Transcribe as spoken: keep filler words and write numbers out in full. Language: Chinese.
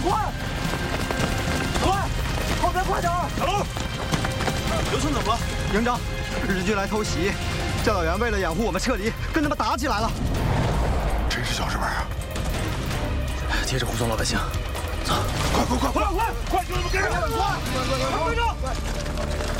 快！快！后边快点！ 小龙，刘村怎么了？ 营长，日军来偷袭，教导员为了掩护我们撤离，跟他们打起来了。 真是小日本啊！ 接着护送老百姓，走， 快快快快快快快，快给我们跟上！ 快快快快！ 跟上！